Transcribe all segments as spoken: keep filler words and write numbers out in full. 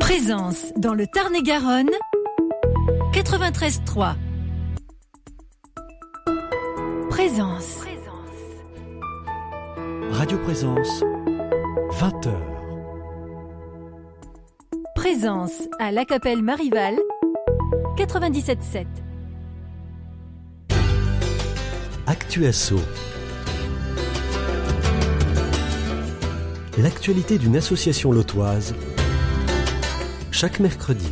Présence dans le Tarn-et-Garonne, quatre-vingt-treize trois. Présence. Radio Présence, vingt heures. Présence à La Capelle Marival, quatre-vingt-dix-sept sept. Actuasso. L'actualité d'une association lotoise, chaque mercredi.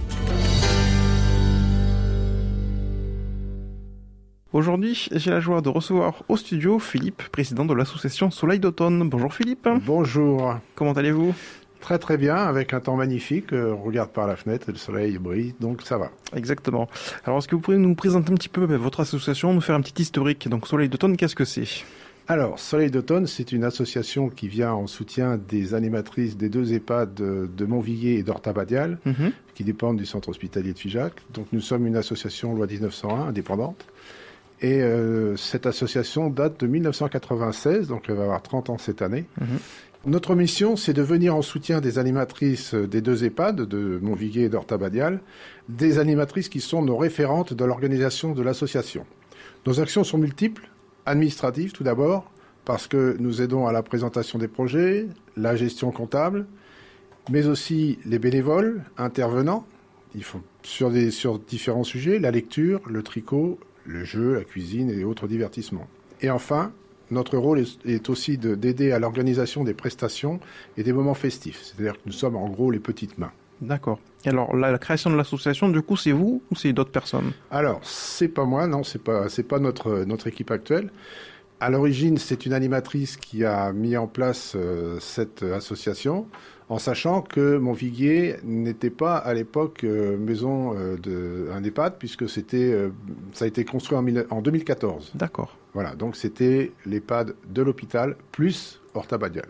Aujourd'hui, j'ai la joie de recevoir au studio Philippe, président de l'association Soleil d'automne. Bonjour Philippe. Bonjour. Comment allez-vous ? Très très bien, avec un temps magnifique. On regarde par la fenêtre, le soleil brille, donc ça va. Exactement. Alors, est-ce que vous pouvez nous présenter un petit peu votre association, nous faire un petit historique ? Donc, Soleil d'automne, qu'est-ce que c'est ? Alors, Soleil d'automne, c'est une association qui vient en soutien des animatrices des deux EHPAD de, de Montviguier et d'Horta-Badial, mm-hmm. qui dépendent du centre hospitalier de Figeac. Donc, nous sommes une association loi dix-neuf cent un, indépendante. Et euh, cette association date de mille neuf cent quatre-vingt-seize, donc elle va avoir trente ans cette année. Mm-hmm. Notre mission, c'est de venir en soutien des animatrices des deux EHPAD, de Montviguier et d'Horta-Badial, des animatrices qui sont nos référentes de l'organisation de l'association. Nos actions sont multiples. Administratif tout d'abord, parce que nous aidons à la présentation des projets, la gestion comptable, mais aussi les bénévoles intervenants, ils font sur, des, sur différents sujets, la lecture, le tricot, le jeu, la cuisine et autres divertissements. Et enfin, notre rôle est, est aussi de, d'aider à l'organisation des prestations et des moments festifs, c'est-à-dire que nous sommes en gros les petites mains. D'accord. Et alors, la, la création de l'association, du coup, c'est vous ou c'est d'autres personnes ? Alors, c'est pas moi, non, c'est pas, c'est pas notre, notre équipe actuelle. À l'origine, c'est une animatrice qui a mis en place euh, cette association, en sachant que Montviguier n'était pas à l'époque euh, maison euh, de un EHPAD, puisque c'était, euh, ça a été construit en, mille, en deux mille quatorze. D'accord. Voilà, donc c'était l'EHPAD de l'hôpital plus Horta-Badial.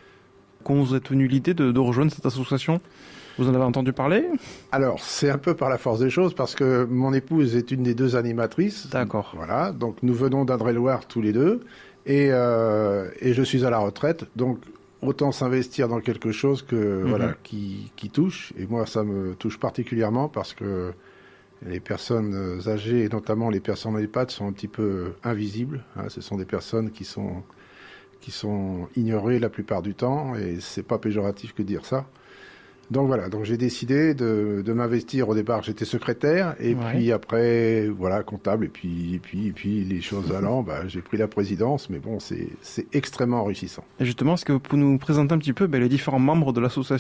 Quand vous êtes venu l'idée de, de rejoindre cette association ? Vous en avez entendu parler ? Alors, c'est un peu par la force des choses, parce que mon épouse est une des deux animatrices. D'accord. Voilà, donc nous venons d'Indre-et-Loire tous les deux, et, euh, et je suis à la retraite, donc autant s'investir dans quelque chose que mm-hmm. voilà qui, qui touche, et moi ça me touche particulièrement, parce que les personnes âgées, et notamment les personnes en EHPAD, sont un petit peu invisibles. Hein, ce sont des personnes qui sont, qui sont ignorées la plupart du temps, et c'est pas péjoratif que de dire ça. Donc voilà, donc j'ai décidé de, de m'investir. Au départ, j'étais secrétaire, et ouais. puis après, voilà, comptable, et puis, et puis, et puis les choses allant, bah, j'ai pris la présidence, mais bon, c'est, c'est extrêmement enrichissant. Et justement, est-ce que vous pouvez nous présenter un petit peu bah, les différents membres de l'association ?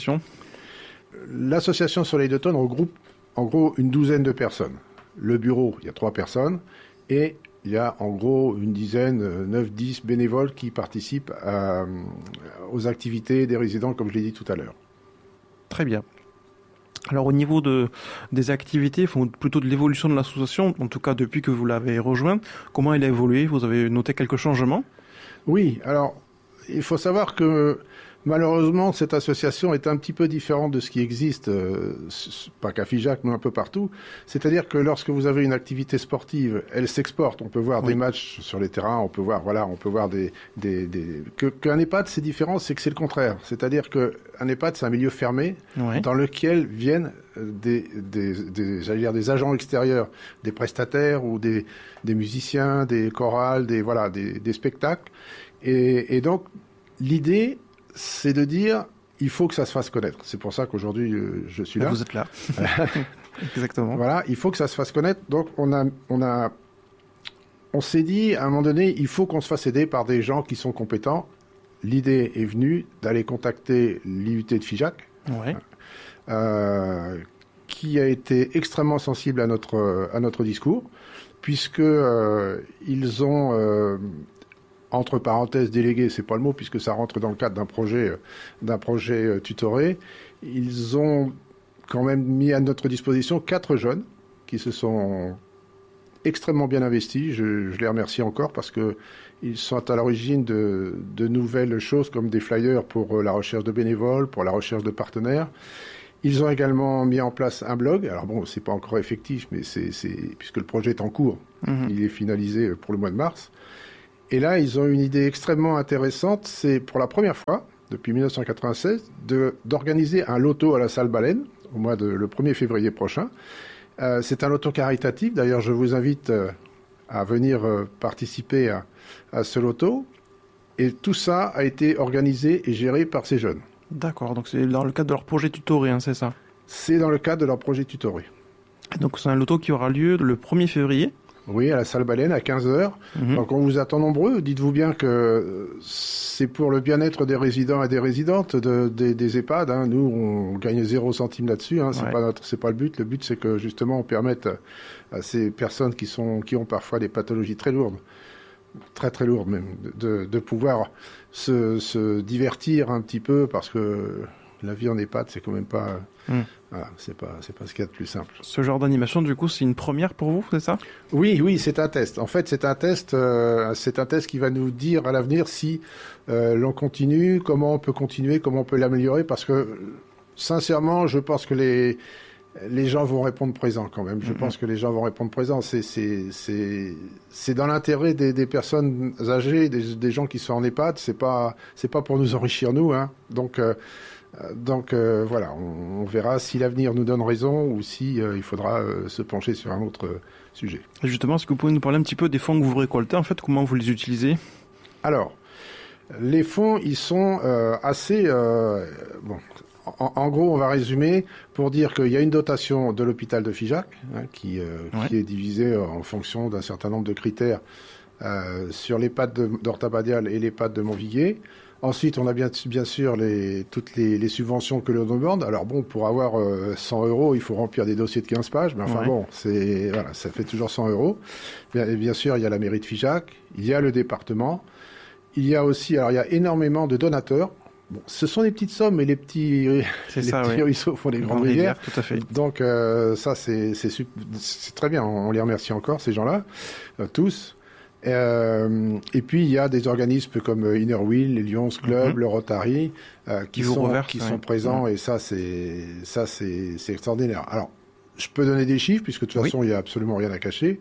L'association Soleil d'automne regroupe en gros une douzaine de personnes. Le bureau, il y a trois personnes, et il y a en gros une dizaine, neuf, dix bénévoles qui participent à, aux activités des résidents, comme je l'ai dit tout à l'heure. Très bien. Alors au niveau de, des activités, plutôt de l'évolution de l'association, en tout cas depuis que vous l'avez rejoint, comment elle a évolué ? Vous avez noté quelques changements ? Oui, alors il faut savoir que malheureusement cette association est un petit peu différente de ce qui existe, euh, pas qu'à Figeac, mais un peu partout. C'est-à-dire que lorsque vous avez une activité sportive, elle s'exporte. On peut voir oui. des matchs sur les terrains, on peut voir, voilà, on peut voir des, des, des... Que, qu'un EHPAD, c'est différent, c'est que c'est le contraire. C'est-à-dire que un EHPAD, c'est un milieu fermé oui. dans lequel viennent des, des, des, j'allais dire des agents extérieurs, des prestataires ou des, des musiciens, des chorales, des voilà, des, des spectacles. Et, et donc l'idée, c'est de dire, il faut que ça se fasse connaître. C'est pour ça qu'aujourd'hui, euh, je suis là. Vous êtes là. Exactement. Voilà, il faut que ça se fasse connaître. Donc, on a, on a, on s'est dit, à un moment donné, il faut qu'on se fasse aider par des gens qui sont compétents. L'idée est venue d'aller contacter l'I U T de Figeac, ouais. euh, qui a été extrêmement sensible à notre, à notre discours, puisque euh, ils ont... Euh, entre parenthèses, délégués, c'est pas le mot, puisque ça rentre dans le cadre d'un projet, d'un projet tutoré. Ils ont quand même mis à notre disposition quatre jeunes qui se sont extrêmement bien investis. Je, je les remercie encore parce que ils sont à l'origine de, de nouvelles choses comme des flyers pour la recherche de bénévoles, pour la recherche de partenaires. Ils ont également mis en place un blog. Alors bon, c'est pas encore effectif, mais c'est, c'est puisque le projet est en cours, mmh. il est finalisé pour le mois de mars. Et là, ils ont une idée extrêmement intéressante. C'est pour la première fois, depuis mille neuf cent quatre-vingt-seize, de, d'organiser un loto à la salle Baleine. au mois de le premier février prochain. Euh, c'est un loto caritatif. D'ailleurs, je vous invite euh, à venir euh, participer à, à ce loto. Et tout ça a été organisé et géré par ces jeunes. D'accord, donc c'est dans le cadre de leur projet tutoré, hein, c'est ça? C'est dans le cadre de leur projet tutoré. Donc c'est un loto qui aura lieu le premier février? Oui, à la salle Baleine, à quinze heures. Mmh. Donc on vous attend nombreux. Dites-vous bien que c'est pour le bien-être des résidents et des résidentes de, des, des EHPAD. Hein. Nous, on gagne zéro centime là-dessus. Hein. C'est ouais. pas notre, c'est pas le but. Le but, c'est que justement, on permette à ces personnes qui sont, qui ont parfois des pathologies très lourdes, très très lourdes même, de, de pouvoir se, se divertir un petit peu, parce que la vie en EHPAD, c'est quand même pas... Mmh. Voilà, c'est pas, c'est pas ce qu'il y a de plus simple. Ce genre d'animation, du coup, c'est une première pour vous, c'est ça? Oui, oui, c'est un test. En fait, c'est un test, euh, c'est un test qui va nous dire à l'avenir si euh, l'on continue, comment on peut continuer, comment on peut l'améliorer, parce que, sincèrement, je pense que les, les gens vont répondre présent quand même. Je mm-hmm. pense que les gens vont répondre présent. C'est, c'est, c'est, c'est dans l'intérêt des, des personnes âgées, des, des gens qui sont en EHPAD. C'est pas, c'est pas pour nous enrichir, nous, hein. Donc, euh, Donc euh, voilà, on, on verra si l'avenir nous donne raison ou si euh, il faudra euh, se pencher sur un autre euh, sujet. Et justement, est-ce que vous pouvez nous parler un petit peu des fonds que vous récoltez? En fait, comment vous les utilisez? Alors, les fonds, ils sont euh, assez... Euh, bon, en, en gros, on va résumer pour dire qu'il y a une dotation de l'hôpital de Figeac hein, qui, euh, ouais. qui est divisée en fonction d'un certain nombre de critères euh, sur l'EHPAD d'Ortabadial et l'EHPAD de Montviguier. Ensuite, on a bien, bien sûr les, toutes les, les subventions que l'on demande. Alors bon, pour avoir euh, cent euros, il faut remplir des dossiers de quinze pages. Mais enfin ouais. bon, c'est, voilà, ça fait toujours cent euros. Bien, et bien sûr, il y a la mairie de Figeac, il y a le département. Il y a aussi, alors il y a énormément de donateurs. Bon, ce sont des petites sommes, mais les petits, c'est les ça, petits oui. ruisseaux font des grandes Grande rivières. rivière, tout à fait. Donc euh, ça, c'est, c'est, c'est très bien. On les remercie encore, ces gens-là, euh, tous. Euh, et puis il y a des organismes comme Inner Wheel, les Lions Club, mm-hmm. le Rotary, euh, qui, sont, reverse, qui ouais. sont présents, mm-hmm. et ça c'est ça c'est, c'est extraordinaire. Alors je peux donner des chiffres puisque de toute oui. façon il y a absolument rien à cacher.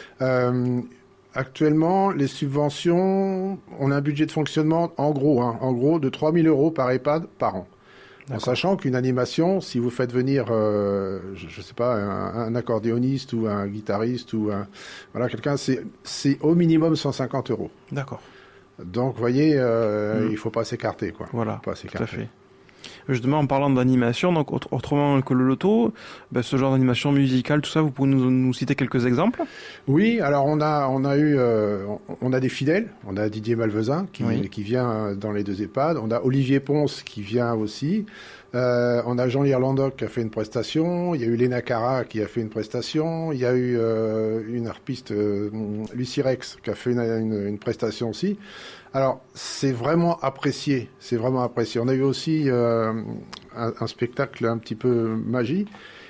Euh, actuellement, les subventions, on a un budget de fonctionnement en gros, hein, en gros de trois mille euros par EHPAD par an. D'accord. En sachant qu'une animation, si vous faites venir, euh, je, je sais pas, un, un accordéoniste ou un guitariste ou un, voilà, quelqu'un, c'est, c'est au minimum cent cinquante euros. D'accord. Donc, vous voyez, euh, mmh. il faut pas s'écarter, quoi. Voilà. Pas s'écarter. Tout à fait. Justement, en parlant d'animation, donc autrement que le loto, ben, ce genre d'animation musicale, tout ça, vous pouvez nous, nous citer quelques exemples? Oui, alors on a on a eu euh, on a des fidèles, on a Didier Malvezin qui oui. qui vient dans les deux EHPAD, on a Olivier Ponce qui vient aussi, euh, on a Jean Lirlandoc qui a fait une prestation, il y a eu Léna Cara qui a fait une prestation, il y a eu euh, une harpiste euh, Lucie Rex qui a fait une, une, une prestation aussi. Alors, c'est vraiment apprécié, c'est vraiment apprécié. On a eu aussi euh, un, un spectacle un petit peu magie.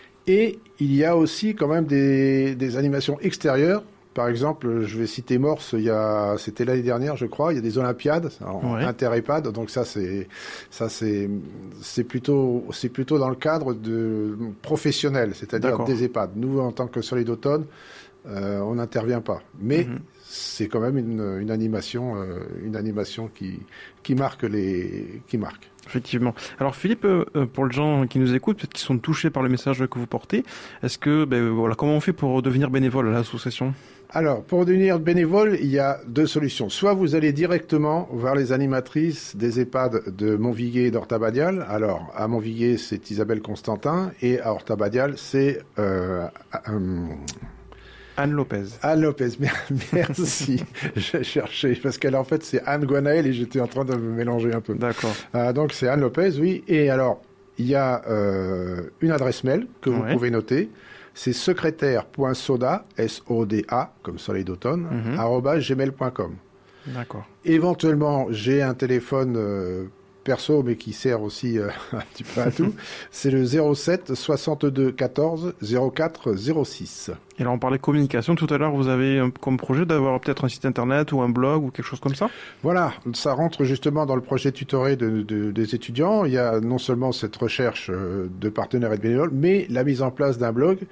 Et il y a aussi quand même des, des animations extérieures. Par exemple, je vais citer Morse, il y a, c'était l'année dernière, je crois, il y a des Olympiades, ouais. inter-EHPAD. Donc ça, c'est, ça, c'est, c'est plutôt, c'est plutôt dans le cadre de professionnel, c'est-à-dire D'accord. des EHPAD. Nous, en tant que Soleil d'automne, euh, on n'intervient pas. Mais, mm-hmm. c'est quand même une, une animation, euh, une animation qui, qui marque les, qui marque. Effectivement. Alors Philippe, euh, pour les gens qui nous écoutent, peut-être qui sont touchés par le message que vous portez, est-ce que, ben voilà, comment on fait pour devenir bénévole à l'association? Alors, pour devenir bénévole, il y a deux solutions. Soit vous allez directement vers les animatrices des EHPAD de Montviguier et d'Ortabadial. Alors, à Montviguier, c'est Isabelle Constantin, et à Ortabadial, c'est euh, euh, Anne Lopez. Anne Lopez, merci. J'ai cherché, parce qu'elle, en fait, c'est Anne Guanaël, et j'étais en train de me mélanger un peu. D'accord. Euh, donc, c'est Anne Lopez, oui. Et alors, il y a euh, une adresse mail que vous ouais. pouvez noter. C'est secrétaire.soda, S O D A, comme soleil d'automne, mm-hmm. arobase gmail point com. D'accord. Éventuellement, j'ai un téléphone euh, perso, mais qui sert aussi euh, un petit peu à tout. C'est le zéro sept soixante-deux quatorze zéro quatre zéro six. Et alors, on parlait de communication. Tout à l'heure, vous avez comme projet d'avoir peut-être un site internet ou un blog ou quelque chose comme ça? Voilà, ça rentre justement dans le projet tutoré de, de, des étudiants. Il y a non seulement cette recherche de partenaires et de bénévoles, mais la mise en place d'un blog.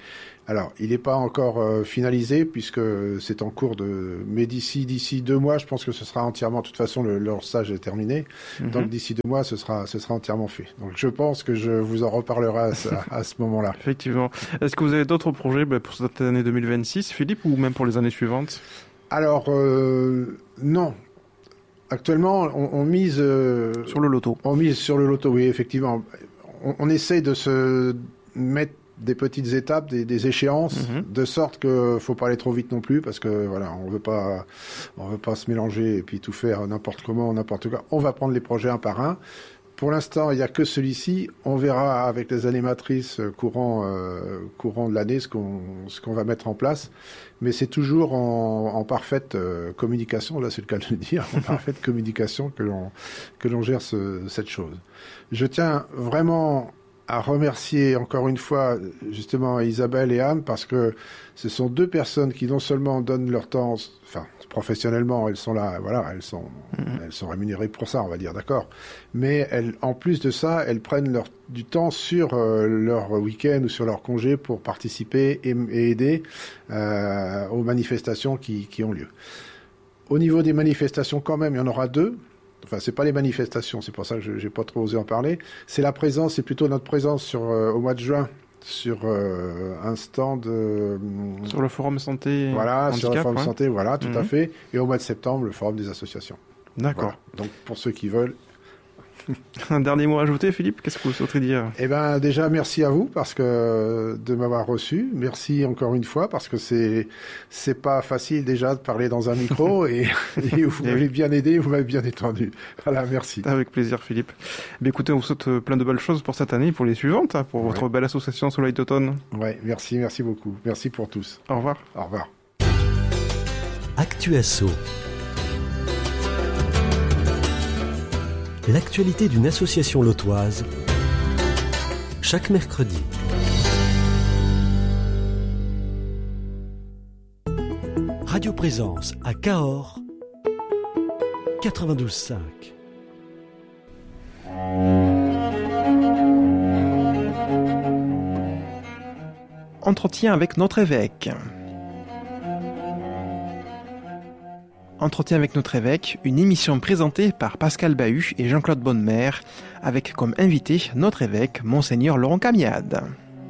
Alors, il n'est pas encore euh, finalisé puisque c'est en cours de... Mais d'ici d'ici deux mois, je pense que ce sera entièrement... De toute façon, le, leur stage est terminé. Mm-hmm. Donc, d'ici deux mois, ce sera, ce sera entièrement fait. Donc, je pense que je vous en reparlerai à, à, à ce moment-là. Effectivement. Est-ce que vous avez d'autres projets ben, pour cette année deux mille vingt-six, Philippe, ou même pour les années suivantes? Alors, euh, non. Actuellement, on, on mise... Euh, sur le loto. On mise sur le loto, oui, effectivement. On, on essaye de se mettre des petites étapes, des, des échéances, mmh. de sorte que faut pas aller trop vite non plus, parce que voilà, on veut pas, on veut pas se mélanger et puis tout faire n'importe comment, n'importe quoi. On va prendre les projets un par un. Pour l'instant, il y a que celui-ci. On verra avec les animatrices courant, euh, courant de l'année ce qu'on, ce qu'on va mettre en place. Mais c'est toujours en, en parfaite euh, communication, là c'est le cas de le dire, en parfaite communication que l'on, que l'on gère ce, cette chose. Je tiens vraiment à remercier encore une fois justement Isabelle et Anne parce que ce sont deux personnes qui non seulement donnent leur temps, enfin professionnellement elles sont là, voilà, elles sont, mmh. elles sont rémunérées pour ça, on va dire, d'accord. Mais elles, en plus de ça, elles prennent leur, du temps sur euh, leur week-end ou sur leur congé pour participer et, et aider euh, aux manifestations qui, qui ont lieu. Au niveau des manifestations, quand même, il y en aura deux. Enfin, c'est pas les manifestations, c'est pour ça que je j'ai pas trop osé en parler. C'est la présence, c'est plutôt notre présence sur euh, au mois de juin sur euh, un stand euh, sur le forum santé. Voilà, handicap, sur le forum ouais. santé, voilà, tout mmh. à fait. Et au mois de septembre, le forum des associations. D'accord. Voilà. Donc pour ceux qui veulent. Un dernier mot à ajouter, Philippe? Qu'est-ce que vous souhaiterez dire? Eh ben, déjà, merci à vous parce que de m'avoir reçu. Merci encore une fois parce que c'est c'est pas facile déjà de parler dans un micro et, et vous m'avez bien aidé, vous m'avez bien détendu. Voilà, merci. Avec plaisir, Philippe. Mais écoutez, on vous souhaite plein de belles choses pour cette année et pour les suivantes, pour ouais. votre belle association Soleil d'automne. Ouais, merci, merci beaucoup. Merci pour tous. Au revoir. Au revoir. Actuasso. L'actualité d'une association lotoise, chaque mercredi. Radio Présence à Cahors, quatre-vingt-douze cinq. Entretien avec notre évêque. Entretien avec notre évêque, une émission présentée par Pascal Bahut et Jean-Claude Bonnemère, avec comme invité notre évêque, Monseigneur Laurent Camiade.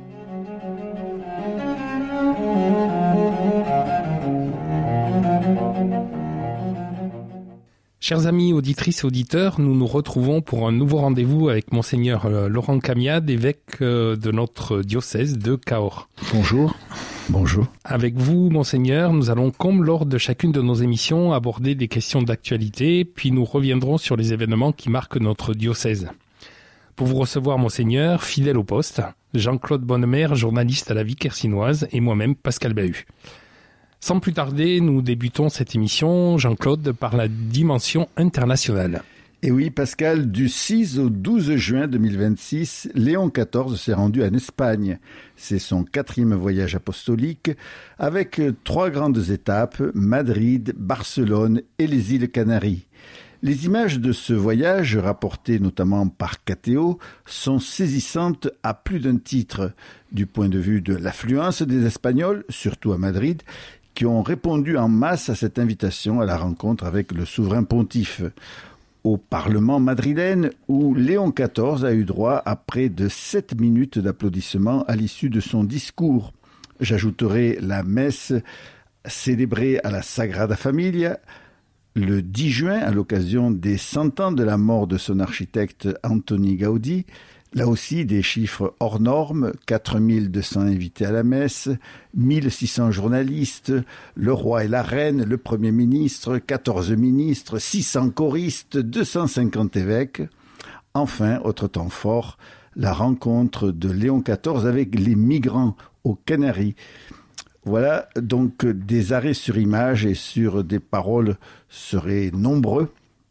Chers amis auditrices et auditeurs, nous nous retrouvons pour un nouveau rendez-vous avec Monseigneur Laurent Camiade, évêque de notre diocèse de Cahors. Bonjour. Bonjour. Avec vous, Monseigneur, nous allons, comme lors de chacune de nos émissions, aborder des questions d'actualité, puis nous reviendrons sur les événements qui marquent notre diocèse. Pour vous recevoir, Monseigneur, fidèle au poste, Jean-Claude Bonnemère, journaliste à la Vie Quercinoise, et moi-même, Pascal Bahut. Sans plus tarder, nous débutons cette émission, Jean-Claude, par la dimension internationale. Et oui, Pascal, du six au douze juin deux mille vingt-six, Léon quatorze s'est rendu en Espagne. C'est son quatrième voyage apostolique, avec trois grandes étapes, Madrid, Barcelone et les îles Canaries. Les images de ce voyage, rapportées notamment par Catéo, sont saisissantes à plus d'un titre, du point de vue de l'affluence des Espagnols, surtout à Madrid, qui ont répondu en masse à cette invitation à la rencontre avec le souverain pontife. Au Parlement madrilène, où Léon quatorze a eu droit à près de sept minutes d'applaudissements à l'issue de son discours. J'ajouterai la messe célébrée à la Sagrada Familia le dix juin, à l'occasion des cent ans de la mort de son architecte Antoni Gaudí. Là aussi, des chiffres hors normes, quatre mille deux cents invités à la messe, mille six cents journalistes, le roi et la reine, le premier ministre, quatorze ministres, six cents choristes, deux cent cinquante évêques. Enfin, autre temps fort, la rencontre de Léon quatorze avec les migrants aux Canaries. Voilà, donc des arrêts sur image et sur des paroles seraient nombreux.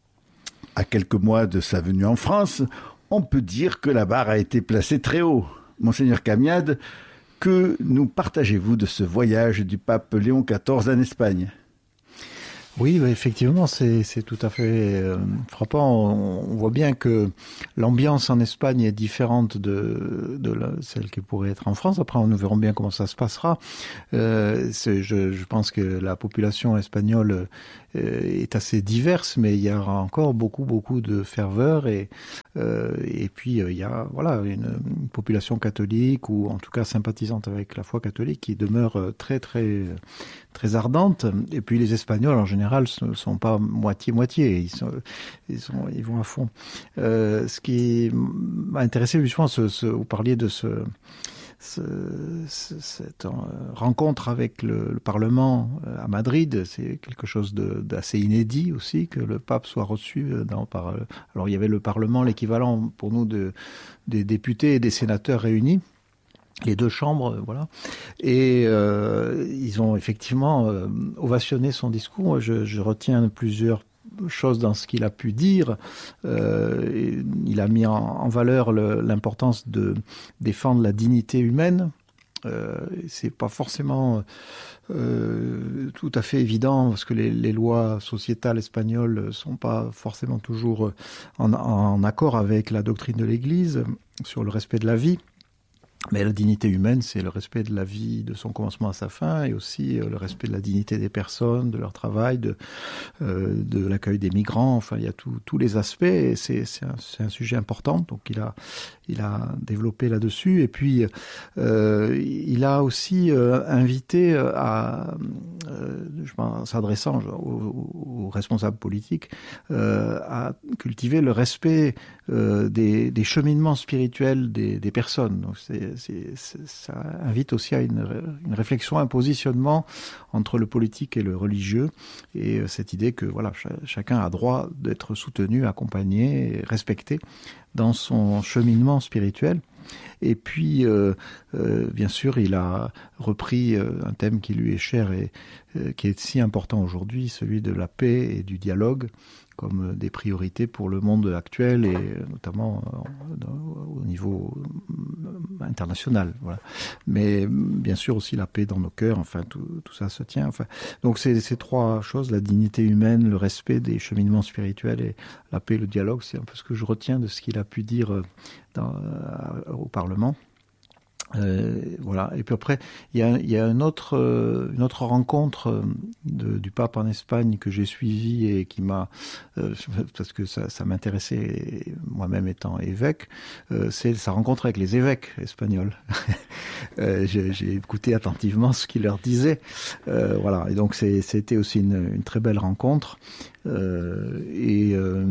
À quelques mois de sa venue en France, on peut dire que la barre a été placée très haut. Monseigneur Camiade, que nous partagez-vous de ce voyage du pape Léon quatorze en Espagne ? Oui, bah, effectivement, c'est, c'est tout à fait euh, frappant. On, on voit bien que l'ambiance en Espagne est différente de, de la, celle qui pourrait être en France. Après, nous verrons bien comment ça se passera. Euh, c'est, je, je pense que la population espagnole euh, est assez diverse, mais il y a encore beaucoup, beaucoup de ferveur. Et, euh, et puis, euh, il y a voilà, une, une population catholique, ou en tout cas sympathisante avec la foi catholique, qui demeure très, très... très ardente. Et puis les Espagnols en général ne sont pas moitié-moitié, ils, sont, ils, sont, ils vont à fond. Euh, ce qui m'a intéressé justement, ce, ce, vous parliez de ce, ce, ce, cette rencontre avec le, le Parlement à Madrid, c'est quelque chose de, d'assez inédit aussi, que le pape soit reçu dans, par... Alors il y avait le Parlement, l'équivalent pour nous de, des députés et des sénateurs réunis, les deux chambres, voilà. Et euh, ils ont effectivement euh, ovationné son discours. Je, je retiens plusieurs choses dans ce qu'il a pu dire. Euh, il a mis en, en valeur le, l'importance de défendre la dignité humaine. Euh, c'est pas forcément euh, tout à fait évident, parce que les, les lois sociétales espagnoles sont pas forcément toujours en, en accord avec la doctrine de l'Église sur le respect de la vie. Mais la dignité humaine, c'est le respect de la vie de son commencement à sa fin, et aussi euh, le respect de la dignité des personnes, de leur travail, de, euh, de l'accueil des migrants. Enfin, il y a tout, tous les aspects, et c'est, c'est, un, c'est un sujet important. Donc, il a, il a développé là-dessus. Et puis, euh, il a aussi euh, invité à, euh, je pense, s'adressant aux, aux responsables politiques, euh, à cultiver le respect euh, des, des cheminements spirituels des, des personnes. Donc, c'est C'est, c'est, ça invite aussi à une, une réflexion, un positionnement entre le politique et le religieux, et cette idée que voilà, ch- chacun a droit d'être soutenu, accompagné et respecté dans son cheminement spirituel. Et puis, euh, euh, bien sûr, il a repris euh, un thème qui lui est cher et euh, qui est si important aujourd'hui, celui de la paix et du dialogue, comme des priorités pour le monde actuel, et notamment au niveau international. Voilà. Mais bien sûr aussi la paix dans nos cœurs, enfin tout, tout ça se tient. Enfin, donc c'est ces trois choses, la dignité humaine, le respect des cheminements spirituels et la paix, le dialogue, c'est un peu ce que je retiens de ce qu'il a pu dire dans, au Parlement. Euh, voilà. Et puis après, il y a, il y a une autre, euh, une autre rencontre de, du pape en Espagne que j'ai suivie et qui m'a, euh, parce que ça, ça m'intéressait moi-même étant évêque, euh, c'est sa rencontre avec les évêques espagnols. euh, j'ai, j'ai écouté attentivement ce qu'il leur disait. Euh, voilà. Et donc c'est, c'était aussi une, une très belle rencontre. Euh, et euh,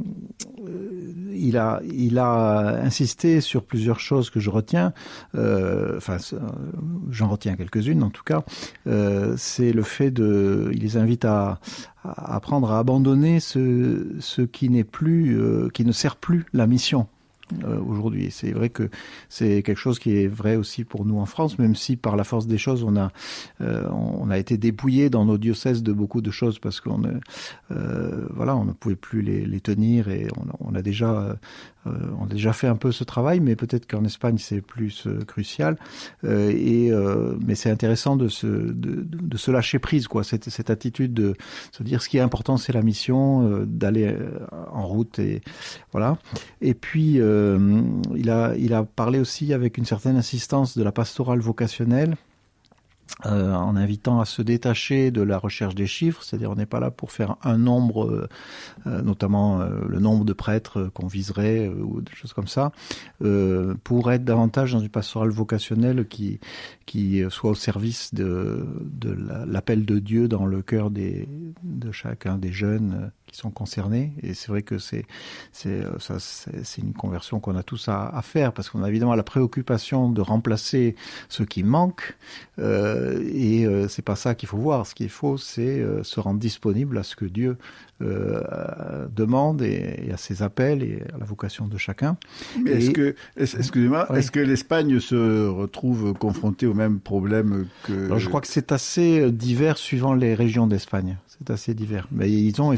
il a, il a insisté sur plusieurs choses que je retiens. Euh, enfin, j'en retiens quelques-unes en tout cas. Euh, c'est le fait de, il les invite à, à apprendre à abandonner ce, ce qui n'est plus, euh, qui ne sert plus la mission. Euh, aujourd'hui. C'est vrai que c'est quelque chose qui est vrai aussi pour nous en France, même si par la force des choses, on a euh, on a été dépouillé dans nos diocèses de beaucoup de choses parce qu'on euh, voilà, on ne pouvait plus les, les tenir, et on, on a déjà euh, on a déjà fait un peu ce travail, mais peut-être qu'en Espagne c'est plus euh, crucial. Euh, et euh, mais c'est intéressant de se de, de, de se lâcher prise, quoi. Cette cette attitude de se dire ce qui est important, c'est la mission, euh, d'aller euh, en route, et voilà. Et puis euh, Euh, il a, il a parlé aussi avec une certaine insistance de la pastorale vocationnelle, euh, en invitant à se détacher de la recherche des chiffres, c'est-à-dire on n'est pas là pour faire un nombre, euh, notamment euh, le nombre de prêtres qu'on viserait, euh, ou des choses comme ça, euh, pour être davantage dans une pastorale vocationnelle qui, qui soit au service de, de la, l'appel de Dieu dans le cœur des, de chacun des jeunes euh, qui sont concernés. Et c'est vrai que c'est, c'est, ça, c'est, c'est une conversion qu'on a tous à, à faire, parce qu'on a évidemment la préoccupation de remplacer ce qui manque, euh, et euh, c'est pas ça qu'il faut voir. Ce qu'il faut, c'est euh, se rendre disponible à ce que Dieu euh, demande, et, et à ses appels et à la vocation de chacun. Mais et... est-ce que, est-ce, excusez-moi, oui. est-ce que l'Espagne se retrouve confrontée au même problème que... Alors, je crois que c'est assez divers suivant les régions d'Espagne. C'est assez divers. Mais ils ont effectivement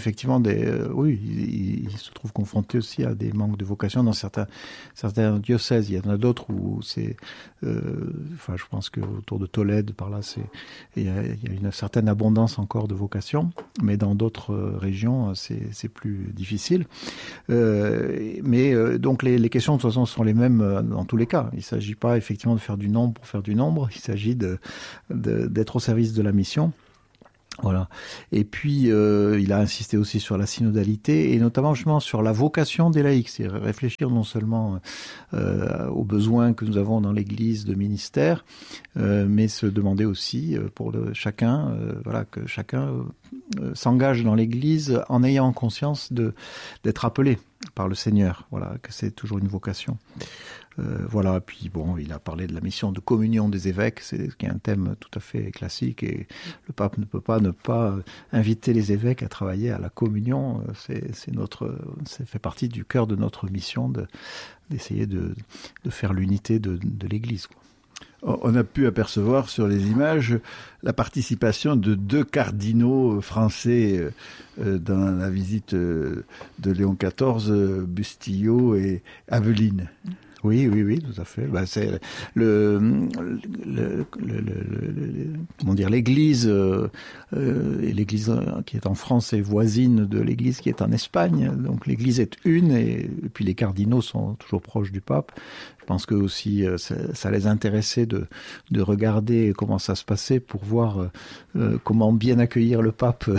des, euh, oui, il, il se trouve confronté aussi à des manques de vocation dans certains, certains diocèses. Il y en a d'autres où c'est, euh, enfin, je pense que autour de Tolède, par là, c'est, il y a, il y a une certaine abondance encore de vocation, mais dans d'autres régions, c'est, c'est plus difficile. Euh, mais euh, donc les, les questions de toute façon sont les mêmes dans tous les cas. Il ne s'agit pas effectivement de faire du nombre pour faire du nombre. Il s'agit de, de d'être au service de la mission. Voilà. Et puis, euh, il a insisté aussi sur la synodalité et notamment justement sur la vocation des laïcs. C'est réfléchir non seulement euh, aux besoins que nous avons dans l'Église de ministère, euh, mais se demander aussi euh, pour le, chacun, euh, voilà, que chacun euh, s'engage dans l'Église en ayant conscience de d'être appelé par le Seigneur. Voilà, que c'est toujours une vocation. Euh, voilà, puis bon, il a parlé de la mission de communion des évêques, c'est qui est un thème tout à fait classique, et le pape ne peut pas ne pas inviter les évêques à travailler à la communion. C'est, c'est notre, ça fait partie du cœur de notre mission de, d'essayer de, de faire l'unité de, de l'Église, quoi. On a pu apercevoir sur les images la participation de deux cardinaux français dans la visite de Léon quatorze, Bustillo et Aveline. Oui, oui, oui, tout à fait. Bah, c'est le, le, le, le, le, le comment dire, l'Église, euh, et l'Église qui est en France est voisine de l'Église qui est en Espagne. Donc l'Église est une, et, et puis les cardinaux sont toujours proches du pape. Je pense que aussi ça, ça les intéressait de de regarder comment ça se passait pour voir euh, comment bien accueillir le pape.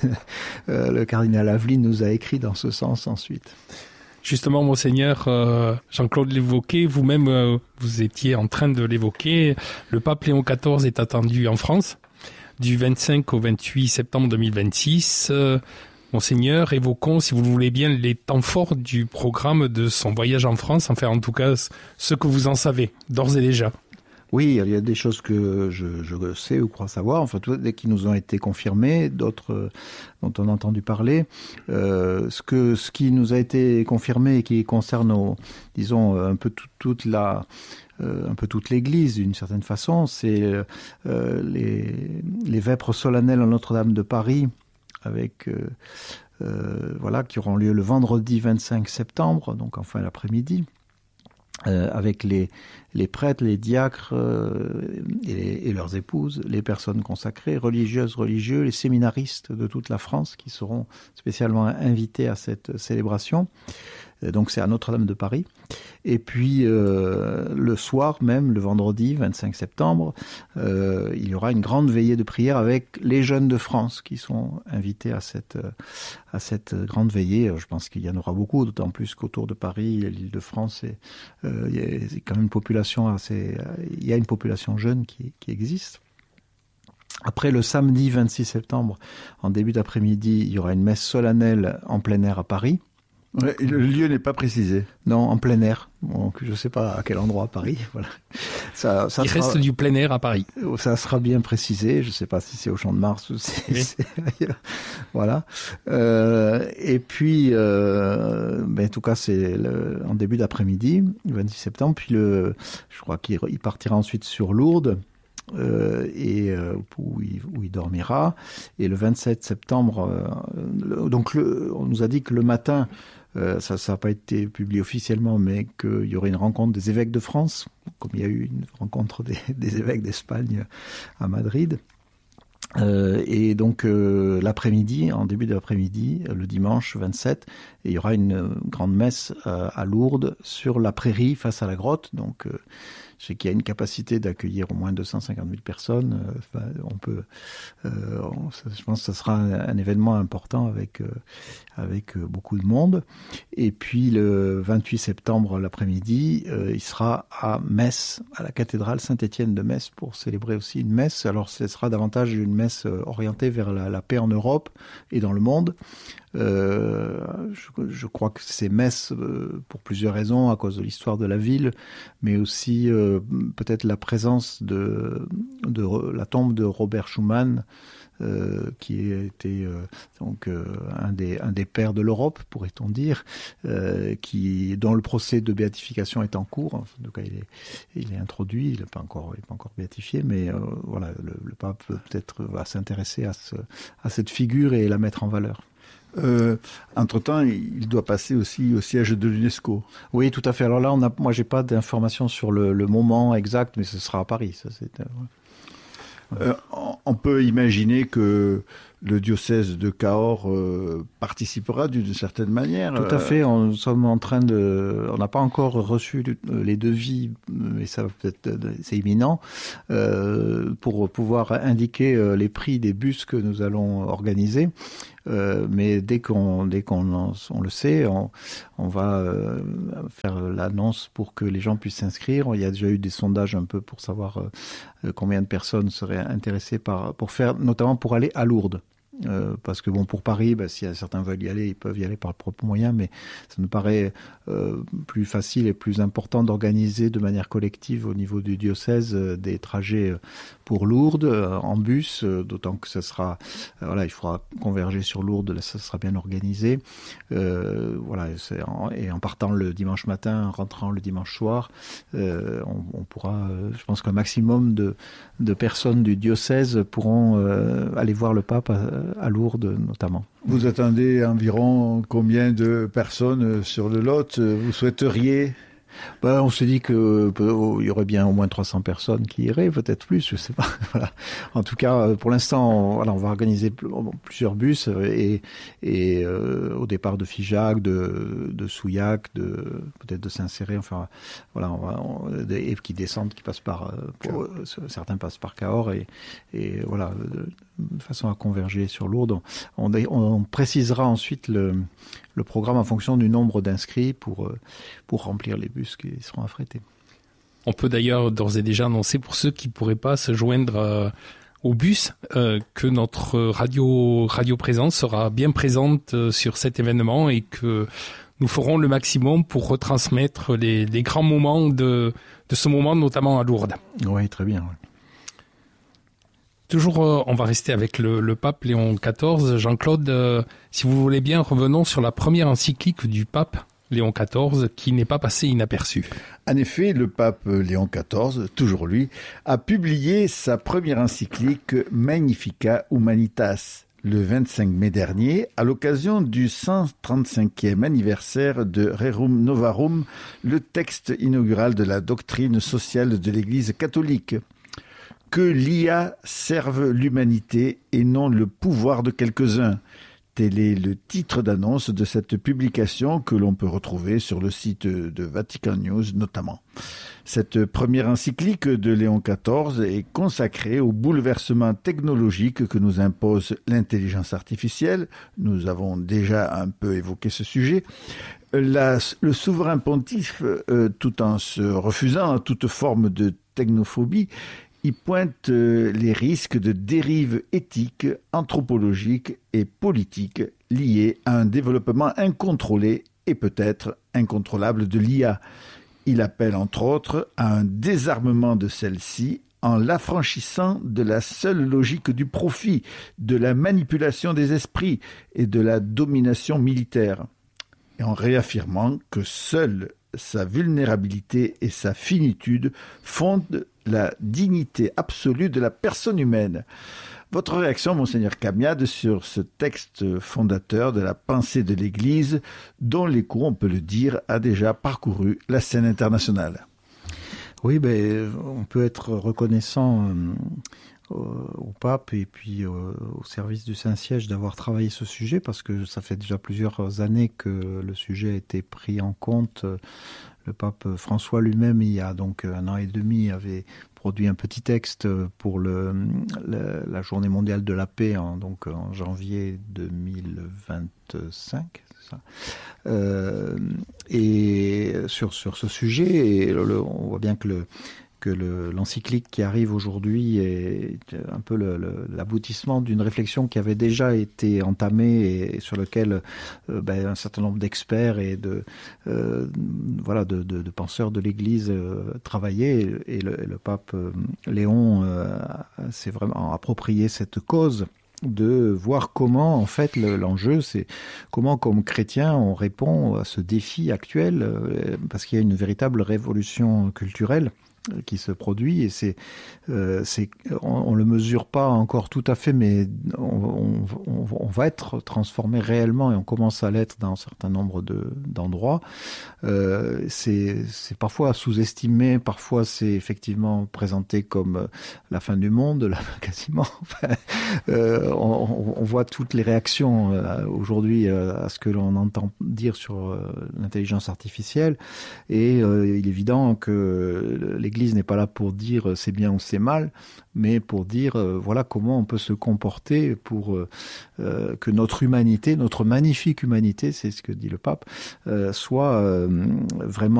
Le cardinal Aveline nous a écrit dans ce sens ensuite. Justement, Monseigneur, euh, Jean-Claude l'évoquait, vous-même, euh, vous étiez en train de l'évoquer. Le pape Léon quatorze est attendu en France du vingt-cinq au vingt-huit septembre deux mille vingt-six. Euh, Monseigneur, évoquons, si vous le voulez bien, les temps forts du programme de son voyage en France, enfin en tout cas ce que vous en savez, d'ores et déjà. Oui, il y a des choses que je, je sais ou crois savoir, enfin, dès qui nous ont été confirmées, d'autres euh, dont on a entendu parler. Euh, ce que, ce qui nous a été confirmé et qui concerne, nos, disons, un peu tout, toute la, euh, un peu toute l'Église, d'une certaine façon, c'est euh, les, les vêpres solennelles à Notre-Dame de Paris, avec euh, euh, voilà, qui auront lieu le vendredi vingt-cinq septembre, donc en fin d'après-midi. Euh, avec les, les prêtres, les diacres euh, et, et leurs épouses, les personnes consacrées, religieuses, religieux, les séminaristes de toute la France qui seront spécialement invités à cette célébration. Euh, donc c'est à Notre-Dame de Paris. Et puis euh, le soir même, le vendredi vingt-cinq septembre, euh, il y aura une grande veillée de prière avec les jeunes de France qui sont invités à cette, à cette grande veillée. Je pense qu'il y en aura beaucoup, d'autant plus qu'autour de Paris, l'Île-de-France, est, euh, il y a quand même une population assez, il y a une population jeune qui, qui existe. Après, le samedi vingt-six septembre, en début d'après-midi, il y aura une messe solennelle en plein air à Paris. Ouais, le lieu n'est pas précisé. Non, en plein air. Donc, je ne sais pas à quel endroit à Paris. Voilà. Ça, ça Il sera, reste du plein air à Paris. Ça sera bien précisé. Je ne sais pas si c'est au Champ de Mars ou si oui. c'est ailleurs. Voilà. Euh, et puis, euh, ben, en tout cas, c'est le, en début d'après-midi, le vingt-six septembre. Puis, le, je crois qu'il il partira ensuite sur Lourdes. Euh, et euh, où, il, où il dormira. Et le vingt-sept septembre, euh, le, donc le, on nous a dit que le matin, euh, ça n'a pas été publié officiellement, mais qu'il y aurait une rencontre des évêques de France, comme il y a eu une rencontre des, des évêques d'Espagne à Madrid. Euh, et donc euh, l'après-midi, en début d'après-midi, le dimanche vingt-sept, il y aura une grande messe euh, à Lourdes sur la prairie face à la grotte. Donc euh, je sais qu'il y a une capacité d'accueillir au moins deux cent cinquante mille personnes. Euh, enfin, on peut, euh, on, je pense que ce sera un, un événement important avec euh, avec beaucoup de monde. Et puis le vingt-huit septembre l'après-midi, euh, il sera à Metz, à la cathédrale Saint-Étienne de Metz, pour célébrer aussi une messe. Alors ce sera davantage une messe orientée vers la, la paix en Europe et dans le monde. Euh, je, je crois que c'est Metz euh, pour plusieurs raisons, à cause de l'histoire de la ville, mais aussi euh, peut-être la présence de, de la tombe de Robert Schuman, euh, qui était euh, donc euh, un des un des pères de l'Europe, pourrait-on dire, euh, qui dont le procès de béatification est en cours. En tout cas, il est il est introduit, il n'est pas encore il est pas encore béatifié, mais euh, voilà, le, le pape peut-être va s'intéresser à ce à cette figure et la mettre en valeur. Euh, entre-temps, il doit passer aussi au siège de l'UNESCO. Oui, tout à fait. Alors là, on a, moi, j'ai pas d'informations sur le, le moment exact, mais ce sera à Paris. Ça, c'est, euh, Euh, on peut imaginer que le diocèse de Cahors euh, participera d'une certaine manière. Tout à fait. On, nous sommes en train de, on n'a pas encore reçu les devis, mais ça va peut-être, c'est imminent, euh, pour pouvoir indiquer les prix des bus que nous allons organiser. Euh, mais dès qu'on dès qu'on en, on le sait, on, on va euh, faire l'annonce pour que les gens puissent s'inscrire. Il y a déjà eu des sondages un peu pour savoir euh, combien de personnes seraient intéressées par pour faire, notamment pour aller à Lourdes. Euh, parce que bon, pour Paris, bah, si certains veulent y aller, ils peuvent y aller par leurs propres moyens, mais ça nous paraît euh, plus facile et plus important d'organiser de manière collective au niveau du diocèse euh, des trajets pour Lourdes euh, en bus, euh, d'autant que ça sera, euh, voilà, il faudra converger sur Lourdes, là, ça sera bien organisé. Euh, voilà, c'est en, et en partant le dimanche matin, en rentrant le dimanche soir, euh, on, on pourra, euh, je pense qu'un maximum de, de personnes du diocèse pourront euh, aller voir le pape à, à Lourdes notamment. Vous attendez environ combien de personnes sur le Lot vous souhaiteriez? Ben, on s'est dit que euh, il y aurait bien au moins trois cents personnes qui iraient, peut-être plus, je sais pas. Voilà. En tout cas, pour l'instant, on, voilà, on va organiser plusieurs bus et, et euh, au départ de Figeac, de, de Souillac, de peut-être de Saint-Céré, enfin voilà, on va, on, et qui descendent, qui passent par, pour, certains passent par Cahors et, et voilà, de, de façon à converger sur Lourdes. On, on, on précisera ensuite le, le programme en fonction du nombre d'inscrits pour pour remplir les bus qui seront affrétés. On peut d'ailleurs d'ores et déjà annoncer pour ceux qui ne pourraient pas se joindre euh, au bus euh, que notre radio, radio présence sera bien présente euh, sur cet événement et que nous ferons le maximum pour retransmettre les, les grands moments de, de ce moment, notamment à Lourdes. Oui, très bien. Oui. Toujours, euh, on va rester avec le, le pape Léon quatorze. Jean-Claude, euh, si vous voulez bien, revenons sur la première encyclique du pape Léon quatorze, qui n'est pas passé inaperçu. En effet, le pape Léon quatorze, toujours lui, a publié sa première encyclique Magnificat Humanitas le vingt-cinq mai dernier, à l'occasion du cent trente-cinquième anniversaire de Rerum Novarum, le texte inaugural de la doctrine sociale de l'Église catholique. Que l'I A serve l'humanité et non le pouvoir de quelques-uns. Tel est le titre d'annonce de cette publication que l'on peut retrouver sur le site de Vatican News notamment. Cette première encyclique de Léon quatorze est consacrée au bouleversement technologique que nous impose l'intelligence artificielle. Nous avons déjà un peu évoqué ce sujet. La, le souverain pontife, euh, tout en se refusant à toute forme de technophobie, il pointe les risques de dérives éthiques, anthropologiques et politiques liés à un développement incontrôlé et peut-être incontrôlable de l'I A. Il appelle entre autres à un désarmement de celle-ci en l'affranchissant de la seule logique du profit, de la manipulation des esprits et de la domination militaire, et en réaffirmant que seule sa vulnérabilité et sa finitude fondent la dignité absolue de la personne humaine. Votre réaction, Monseigneur Camiade, sur ce texte fondateur de la pensée de l'Église, dont l'écho, on peut le dire, a déjà parcouru la scène internationale. Oui, ben, on peut être reconnaissant euh, au pape et puis euh, au service du Saint-Siège d'avoir travaillé ce sujet, parce que ça fait déjà plusieurs années que le sujet a été pris en compte. Le pape François lui-même, il y a donc un an et demi, avait produit un petit texte pour le, le, la Journée mondiale de la paix, en, donc en janvier deux mille vingt-cinq, c'est ça. Euh, et sur sur ce sujet, et le, on voit bien que le que le, l'encyclique qui arrive aujourd'hui est un peu le, le, l'aboutissement d'une réflexion qui avait déjà été entamée et, et sur lequel euh, ben, un certain nombre d'experts et de euh, voilà de, de, de penseurs de l'Église euh, travaillaient, et, et, le, et le pape euh, Léon euh, s'est vraiment approprié cette cause de voir comment, en fait, le, l'enjeu, c'est comment, comme chrétiens, on répond à ce défi actuel, euh, parce qu'il y a une véritable révolution culturelle qui se produit, et c'est, euh, c'est, on, on le mesure pas encore tout à fait, mais on, on, on va être transformé réellement, et on commence à l'être dans un certain nombre de, d'endroits. Euh, c'est, c'est parfois sous-estimé, parfois c'est effectivement présenté comme la fin du monde, là, quasiment. euh, on, on voit toutes les réactions euh, aujourd'hui euh, à ce que l'on entend dire sur euh, l'intelligence artificielle, et euh, il est évident que l'Église n'est pas là pour dire c'est bien ou c'est mal, mais pour dire euh, voilà comment on peut se comporter pour euh, euh, que notre humanité, notre magnifique humanité, c'est ce que dit le pape, euh, soit euh, vraiment